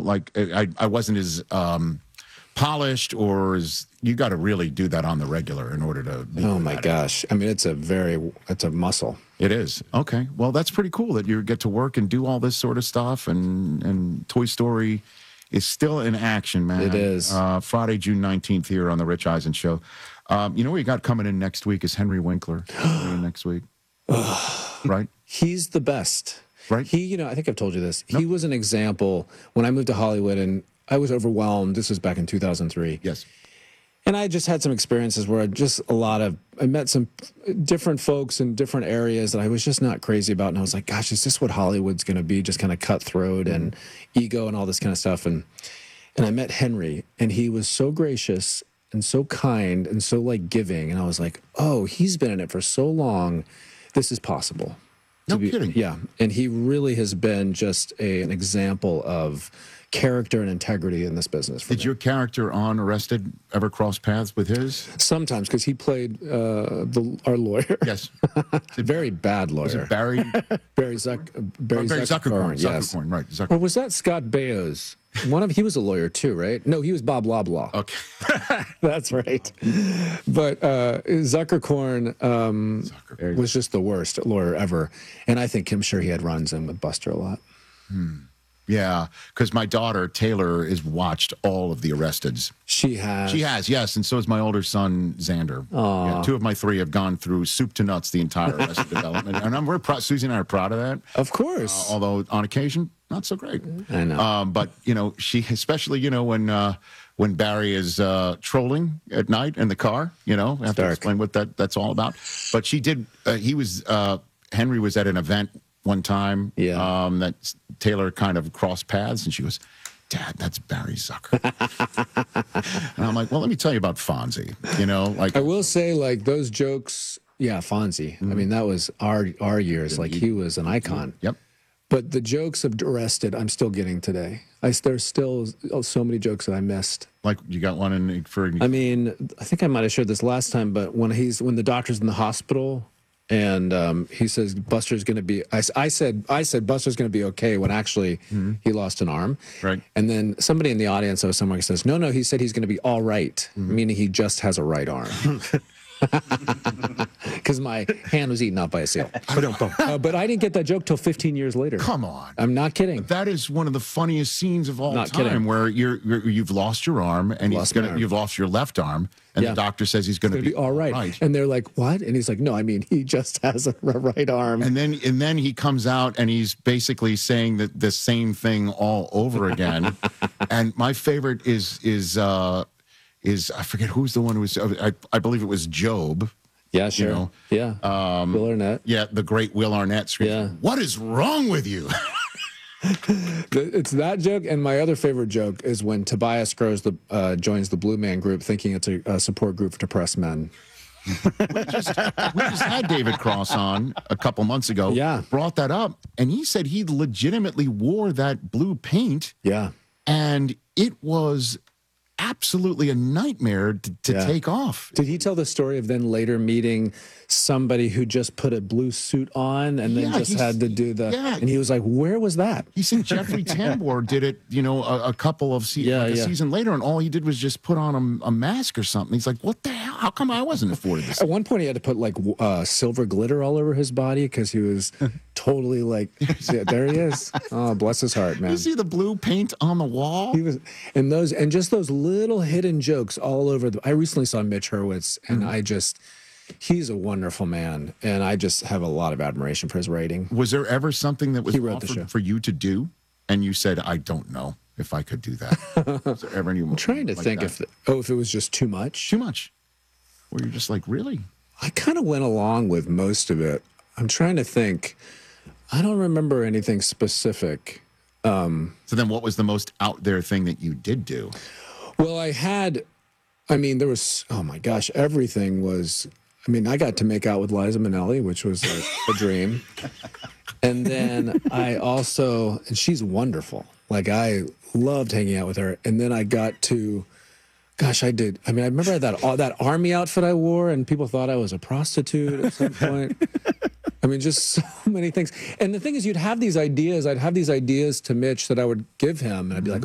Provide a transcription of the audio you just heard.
like I wasn't as polished, or as you got to really do that on the regular in order to. Oh my gosh! I mean, it's a muscle. It is. Okay. Well, that's pretty cool that you get to work and do all this sort of stuff, and Toy Story is still in action, man. It is. Friday, June 19th here on the Rich Eisen Show. You know what you got coming in next week is Henry Winkler next week. Right? He's the best. Right. He, I think I've told you this. He was an example when I moved to Hollywood, and I was overwhelmed. This was back in 2003. Yes. And I just had some experiences where I met some different folks in different areas that I was just not crazy about. And I was like, gosh, is this what Hollywood's going to be? Just kind of cutthroat and ego and all this kind of stuff. And I met Henry, and he was so gracious and so kind and so like giving. And I was like, oh, he's been in it for so long. This is possible. No kidding. Yeah. And he really has been just an example of character and integrity in this business. Did your character on Arrested ever cross paths with his? Sometimes, because he played our lawyer. Yes. Very bad lawyer. Was it Barry? Barry Zuckercorn. Yes. Zuckercorn, right. Zuckercorn. Or was that Scott Baio's? He was a lawyer too, right? No, he was Bob Loblaw. Okay. That's right. But Zuckercorn was just the worst lawyer ever. And I'm sure he had runs in with Buster a lot. Yeah, because my daughter, Taylor, has watched all of the Arresteds. She has. She has, yes, and so has my older son, Xander. Yeah, 2 of my 3 have gone through soup to nuts the entire Arrested development. And we're Susie and I are proud of that. Of course. Although, on occasion, not so great. I know. But, she, especially, when Barry is trolling at night in the car, I have to explain what that's all about. But she did, Henry was at an event one time that Taylor kind of crossed paths, and she goes, Dad, that's Barry Zucker. And I'm like, well, let me tell you about Fonzie. I will say, like, those jokes, Fonzie. I mean, that was our years. Like, he was an icon. Yep. But the jokes of Arrested, I'm still getting today. There's still so many jokes that I missed. Like, you got one in for? I mean, I think I might have shared this last time, but when the doctor's in the hospital, and he says Buster's going to be. I said Buster's going to be okay when actually he lost an arm. Right. And then somebody in the audience or somewhere says, no, he said he's going to be all right, meaning he just has a right arm. Because my hand was eaten up by a seal. But I didn't get that joke till 15 years later. Come on. I'm not kidding. That is one of the funniest scenes of all Not time, kidding. where you've lost your arm, and you've lost your left arm, and the doctor says he's going to be all right. And they're like, what? And he's like, no, I mean, he just has a right arm. And then he comes out and he's basically saying the same thing all over again. And my favorite is I forget who's the one who was, I believe it was Job. Yeah, sure. Yeah. Will Arnett. Yeah, the great Will Arnett screams, Yeah. What is wrong with you? It's that joke, and my other favorite joke is when Tobias joins the Blue Man Group thinking it's a support group for depressed men. We just had David Cross on a couple months ago. Yeah. Brought that up, and he said he legitimately wore that blue paint. Yeah. And it was absolutely a nightmare to take off. Did he tell the story of then later meeting somebody who just put a blue suit on and then just had to do and he was like, where was that? He said Jeffrey Tambor did it, a couple of a season later, and all he did was just put on a mask or something. He's like, what the hell? How come I wasn't afforded this? At one point he had to put like silver glitter all over his body because he was totally like, there he is. Oh, bless his heart, man. You see the blue paint on the wall? He was, and just those little hidden jokes all over. I recently saw Mitch Hurwitz, and he's a wonderful man, and I just have a lot of admiration for his writing. Was there ever something that was offered for you to do, and you said, I don't know if I could do that? Was there ever any I'm trying to think if it was just too much. Too much. Or you're just like, really? I kind of went along with most of it. I'm trying to think. I don't remember anything specific. So then what was the most out there thing that you did do? Well, there was, oh my gosh, everything was, I got to make out with Liza Minnelli, which was a dream. And then and she's wonderful. Like, I loved hanging out with her. And then I got to, gosh, I did. I remember that army outfit I wore, and people thought I was a prostitute at some point. Just so many things. And the thing is, I'd have these ideas to Mitch that I would give him, and I'd be like,